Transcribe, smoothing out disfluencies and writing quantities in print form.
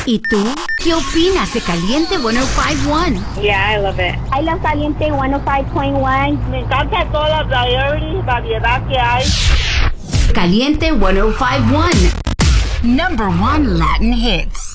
¿Y tú? ¿Qué opinas de Caliente 105.1? Yeah, I love it. I love Caliente 105.1. Me encanta todas las variedad que hay. Caliente 105.1. Number 1 Latin hits.